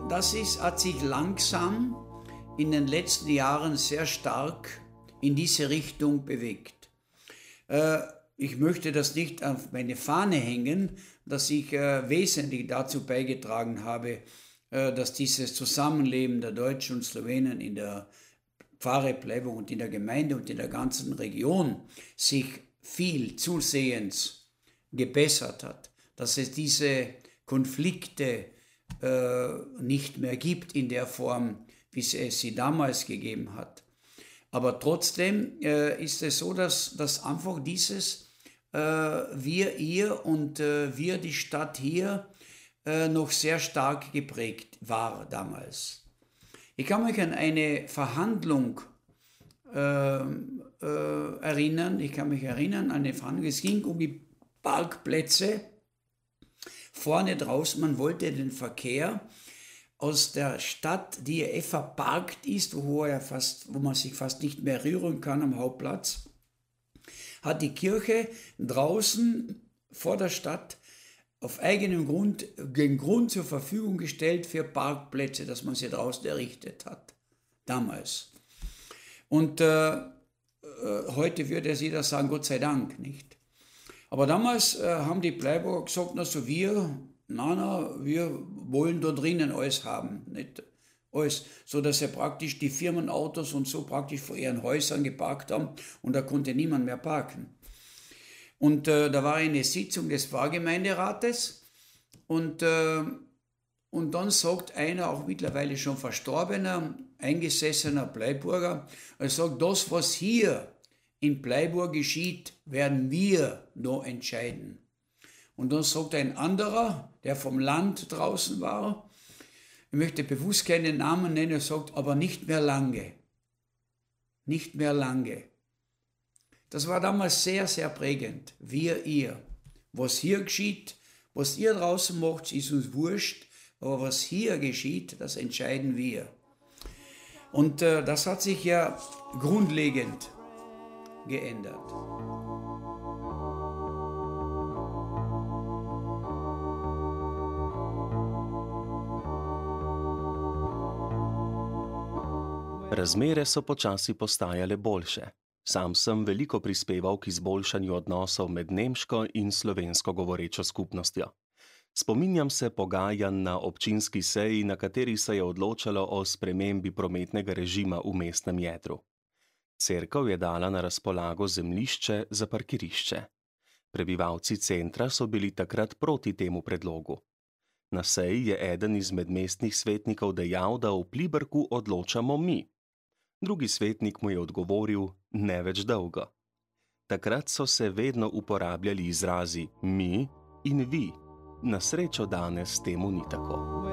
hat sich langsam in den letzten Jahren sehr stark in diese Richtung bewegt. Ich möchte das nicht auf meine Fahne hängen, dass ich wesentlich dazu beigetragen habe, dass dieses Zusammenleben der Deutschen und Slowenen in der Pfarre Bleiburg und in der Gemeinde und in der ganzen Region sich viel zusehends gebessert hat, dass es diese Konflikte nicht mehr gibt in der Form, wie es sie damals gegeben hat. Aber trotzdem ist es so, dass einfach dieses wir, ihr und wir, die Stadt hier, noch sehr stark geprägt war damals. Ich kann mich an eine Verhandlung erinnern. Es ging um die Parkplätze vorne draußen. Man wollte den Verkehr aus der Stadt, die ja verparkt ist, wo man sich fast nicht mehr rühren kann am Hauptplatz, hat die Kirche draußen vor der Stadt auf eigenem Grund den Grund zur Verfügung gestellt für Parkplätze, dass man sie draußen errichtet hat, damals. Und heute würde jeder sagen, Gott sei Dank, nicht? Aber damals haben die Bleiburger gesagt, wir wollen da drinnen alles haben, nicht alles, so dass sie praktisch die Firmenautos und so praktisch vor ihren Häusern geparkt haben und da konnte niemand mehr parken. Und da war eine Sitzung des Pfarrgemeinderates und dann sagt einer, auch mittlerweile schon verstorbener, eingesessener Bleiburger, er sagt, das, was hier in Bleiburg geschieht, werden wir noch entscheiden. Und dann sagt ein anderer, der vom Land draußen war, ich möchte bewusst keinen Namen nennen, er sagt, aber nicht mehr lange. Nicht mehr lange. Das war damals sehr, sehr prägend. Wir, ihr. Was hier geschieht, was ihr draußen macht, ist uns wurscht, aber was hier geschieht, das entscheiden wir. Und das hat sich ja grundlegend geändert. Razmere so počasi postajale boljše. Sam sem veliko prispeval k izboljšanju odnosov med nemško in slovensko govorečo skupnostjo. Spominjam se pogajanj na občinski seji, na kateri se je odločalo o spremembi prometnega režima v mestnem jedru. Cerkev je dala na razpolago zemljišče za parkirišče. Prebivalci centra so bili takrat proti temu predlogu. Na seji je eden izmed mestnih svetnikov dejal, da v Pliberku odločamo mi. Drugi svetnik mu je odgovoril, ne več dolgo. Takrat so se vedno uporabljali izrazi mi in vi. Na srečo danes temu ni tako.